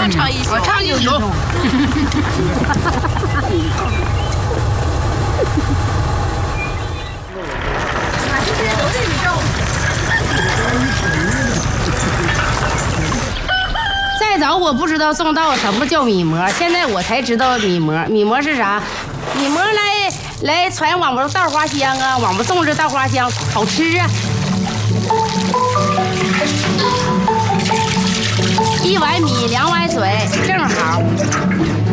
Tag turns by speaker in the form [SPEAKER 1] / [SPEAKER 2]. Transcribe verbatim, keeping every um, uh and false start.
[SPEAKER 1] 唱唱一首，
[SPEAKER 2] 我唱一首。再早我不知道种稻什么叫米馍，现在我才知道米馍。米馍是啥？米馍来来传我们稻花香啊，我们种着稻花香，好吃啊。一碗米，两碗水，正好。